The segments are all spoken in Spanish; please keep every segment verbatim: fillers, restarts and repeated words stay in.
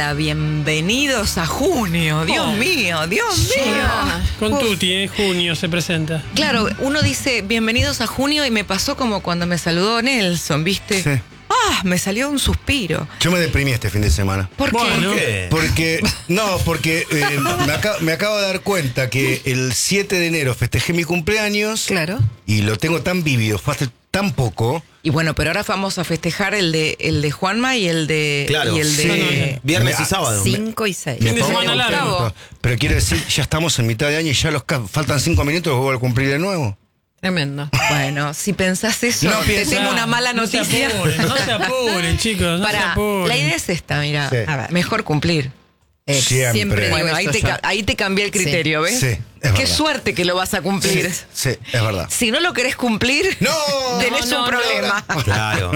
Hola, bienvenidos a junio. Dios oh. mío, Dios mío. Ah, con Uf. Tuti, en junio se presenta. Claro, uno dice bienvenidos a junio y me pasó como cuando me saludó Nelson, ¿viste? Sí. Ah, me salió un suspiro. Yo me deprimí este fin de semana. ¿Por qué? Bueno, ¿Qué? Porque, no, porque eh, me, acabo, me acabo de dar cuenta que el siete de enero festejé mi cumpleaños. Claro. Y lo tengo tan vívido, fue hace tan poco. Y bueno, pero ahora vamos a festejar el de el de Juanma y el de claro, y el de sí. Viernes y sábado. cinco y seis. Fin de semana largo. Pero quiero decir, ya estamos en mitad de año y ya los faltan cinco minutos y vuelvo a cumplir de nuevo. Tremendo. Bueno, si pensás eso, no te piensa, tengo una mala no noticia. Se apuren, no se apuren, chicos. No Para, se apuren. la idea es esta, mira. Sí. A ver, mejor cumplir. Eh, siempre. siempre bueno, ahí te, ahí te cambié el criterio, sí. ¿ves? Sí, es Qué verdad. suerte que lo vas a cumplir. Sí, sí, es verdad. Si no lo querés cumplir, no, tenés no, un no, problema. No. Claro.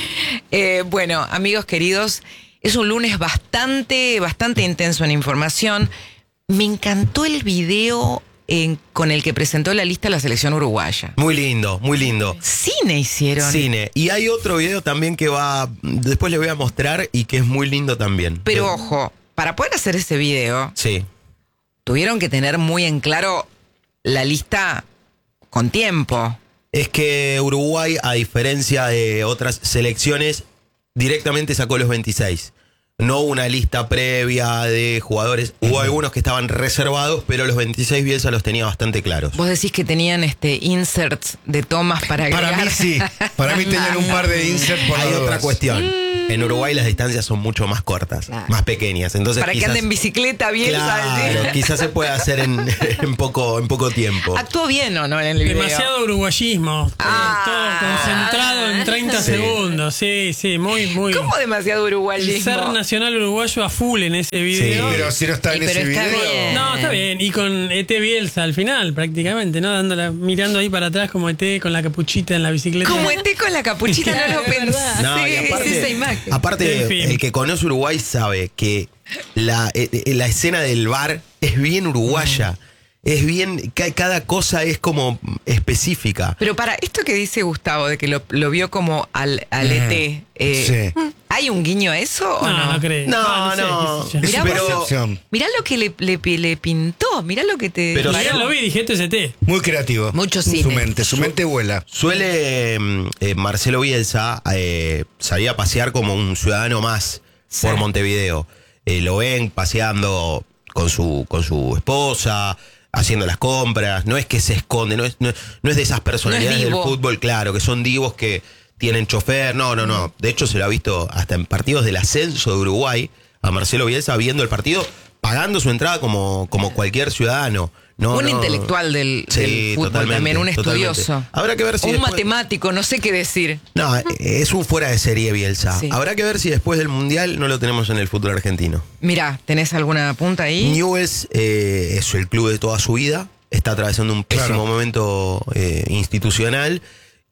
eh, bueno, amigos queridos, es un lunes bastante, bastante intenso en información. Me encantó el video en, con el que presentó la lista la selección uruguaya. Muy lindo, muy lindo. Cine hicieron. Cine. Y hay otro video también que va, después les voy a mostrar y que es muy lindo también. Pero eh, ojo, para poder hacer ese video, sí. tuvieron que tener muy en claro la lista con tiempo. Es que Uruguay, a diferencia de otras selecciones, directamente sacó los veintiséis. No una lista previa de jugadores. Hubo uh-huh. algunos que estaban reservados, pero los veintiséis Bielsa los tenía bastante claros. Vos decís que tenían este inserts de tomas para agregar. Para mí sí. Para mí tenían un par de inserts por Hay las otra dudas. cuestión. Mm. En Uruguay las distancias son mucho más cortas, claro. más pequeñas. Entonces, para quizás, que anden en bicicleta bien. Claro, quizás se puede hacer en, en, poco, en poco tiempo. ¿Actuó bien o no en el video? Demasiado uruguayismo. Ah, todo concentrado en treinta sí. segundos. Sí, sí, muy, muy. ¿Cómo demasiado uruguayismo? El ser nacional uruguayo a full en ese video. Sí, pero si no está en y ese pero está video. bien. No, está bien. Y con E T Bielsa al final, prácticamente, ¿no? Dándola, mirando ahí para atrás como E T con la capuchita en la bicicleta. Como E T con la capuchita, no lo pensé. No, y aparte, esa imagen. aparte En fin. el que conoce Uruguay sabe que la, eh, la escena del bar es bien uruguaya. Mm. Es bien, cada cosa es como específica. Pero para esto que dice Gustavo, de que lo, lo vio como al, al mm. E T, eh, sí. ¿hay un guiño a eso o no? No, no creo. No, no. no. Mirá, pero, mirá lo que le, le, le pintó, mirá lo que te... Pero ya lo vi, dije, esto es E T. Muy creativo. Mucho cine. Su mente, su mente vuela. Suele eh, Marcelo Bielsa eh, salir a pasear como un ciudadano más sí. por Montevideo. Eh, lo ven paseando con su, con su esposa, haciendo las compras. No es que se esconde, no es, no, no es de esas personalidades no del fútbol, claro, que son divos que tienen chofer. No, no, no. De hecho, se lo ha visto hasta en partidos del ascenso de Uruguay a Marcelo Bielsa viendo el partido, pagando su entrada como, como cualquier ciudadano. No, un no. intelectual del, sí, del fútbol también, un estudioso. Totalmente. Habrá que ver si un después... matemático, no sé qué decir. No, es un fuera de serie Bielsa. Sí. Habrá que ver si después del Mundial no lo tenemos en el fútbol argentino. Mirá, ¿tenés alguna punta ahí? Newell's eh, es el club de toda su vida. Está atravesando un pésimo claro. momento eh, institucional.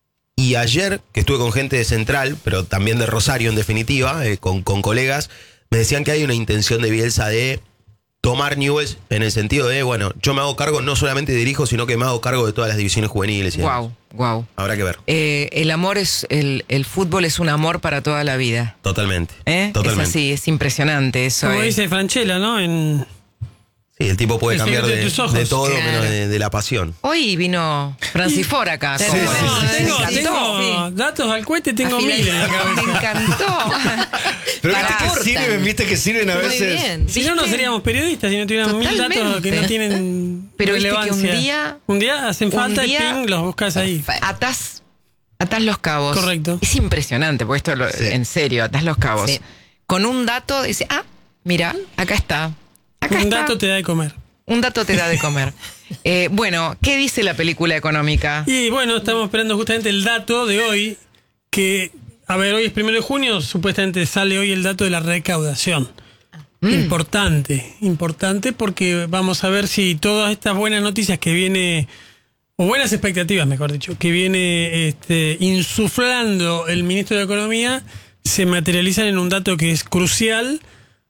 Y ayer, que estuve con gente de Central, pero también de Rosario en definitiva, eh, con, con colegas, me decían que hay una intención de Bielsa de tomar Newell's en el sentido de, bueno, yo me hago cargo, no solamente dirijo, sino que me hago cargo de todas las divisiones juveniles. Y wow, wow. Habrá que ver. Eh, el amor es, el, el fútbol es un amor para toda la vida. Totalmente. ¿Eh? Totalmente. Es así, es impresionante eso. Como eh. dice Franchella, ¿no? En... Sí, el tipo puede el cambiar de, de, de todo claro. menos de, de la pasión. Hoy vino Francifor acá. Sí, ¿cómo? sí, No, sí, sí, tengo, sí. tengo Sí. datos al cohete, tengo miles en la cabeza. Me encantó. Pero Para- viste que sirven, viste que sirven a Muy veces. bien. Si no, no seríamos periodistas, si no tuviéramos mil datos que Totalmente. no tienen Pero viste que relevancia. un día- Un día hacen un falta día- y ping, los buscas ahí. Atás, atás los cabos. Correcto. Es impresionante, porque esto lo- Sí. en serio, atás los cabos. Sí. Con un dato, dice, ah, mira, acá está. Acá Un está. dato te da de comer. Un dato te da de comer. eh, bueno, ¿qué dice la película económica? Y bueno, estamos esperando justamente el dato de hoy, que, a ver, hoy es primero de junio, supuestamente sale hoy el dato de la recaudación. Mm. Importante, importante porque vamos a ver si todas estas buenas noticias que viene, o buenas expectativas, mejor dicho, que viene este, insuflando el ministro de Economía, se materializan en un dato que es crucial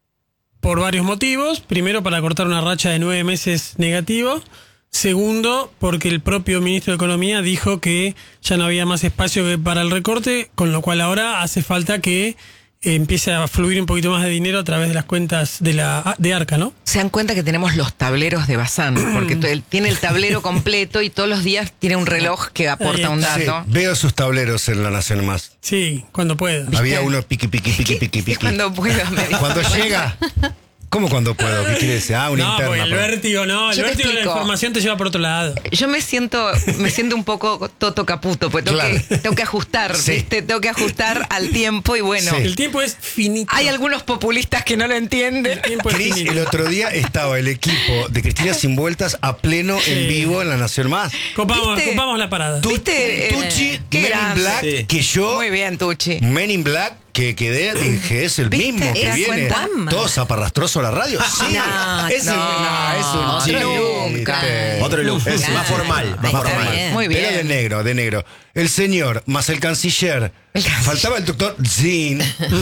por varios motivos. Primero, para cortar una racha de nueve meses negativo. Segundo, porque el propio ministro de Economía dijo que ya no había más espacio para el recorte, con lo cual ahora hace falta que eh, empiece a fluir un poquito más de dinero a través de las cuentas de la de Arca, ¿no? Se dan cuenta que tenemos los tableros de Bazán, porque to- él tiene el tablero completo y todos los días tiene un reloj que aporta un Sí, dato. veo sus tableros en La Nación Más. Sí, cuando pueda. Había uno piqui, piqui, piqui, piqui, piqui. Cuando puedo, me dijo. Cuando llega. ¿Cómo cuando puedo? ¿Qué quiere decir? Ah, una No, interna. porque el pero- vértigo no, el Yo te vértigo de la explico. información te lleva por otro lado. Yo me siento, me siento un poco Toto Caputo, porque tengo, Claro. que, tengo que ajustar, Sí. ¿viste? Tengo que ajustar al tiempo y bueno, Sí. El tiempo es finito. hay algunos populistas que no lo entienden. El tiempo es Cris, finito. el otro día estaba el equipo de Cristina Sin Vueltas a pleno Sí. en vivo en La Nación Más. Copamos, ¿Viste? copamos la parada. Tu- ¿Viste? Tucci, Eh, qué Men in grande. Black, Sí. que yo, Muy bien, Tucci. Men in Black, que quedé, dije, es el ¿Viste? mismo ¿Te que das viene. cuenta? Todo zaparrastroso a la radio. Sí, No, es, no, un, no, es un no, chiste. nunca. Otro look, Es más un- formal, más Está formal. bien. Muy Pero de bien. negro, de negro. El señor, más el canciller. El canciller. Faltaba el doctor Zin.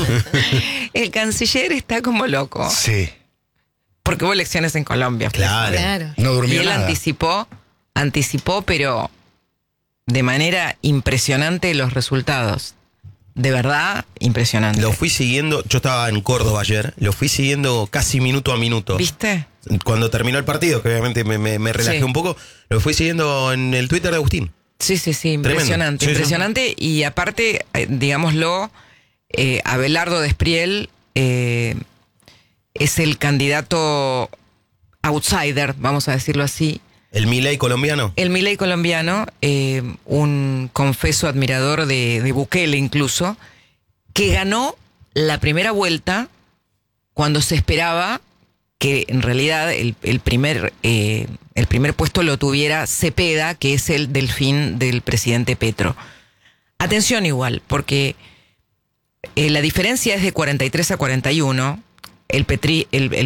El canciller está como loco, Sí, porque hubo elecciones en Colombia. Claro. Claro. no Y durmió él nada. anticipó, anticipó, pero de manera impresionante los resultados. De verdad, impresionante. Lo fui siguiendo, yo estaba en Córdoba ayer, lo fui siguiendo casi minuto a minuto. ¿Viste? Cuando terminó el partido, que obviamente me, me- me relajé Sí. un poco, lo fui siguiendo en el Twitter de Agustín. Sí, sí, sí, Tremendo. impresionante, Sí, sí. impresionante. Y aparte, eh, digámoslo, eh, Abelardo Despriel eh, es el candidato outsider, vamos a decirlo así. El Milei colombiano. El Milei colombiano, eh, un confeso admirador de, de Bukele incluso, que ganó la primera vuelta cuando se esperaba que en realidad el, el primer, eh, el primer puesto lo tuviera Cepeda, que es el delfín del presidente Petro. Atención igual, porque eh, la diferencia es de cuarenta y tres a cuarenta y uno. El, Petri, el, el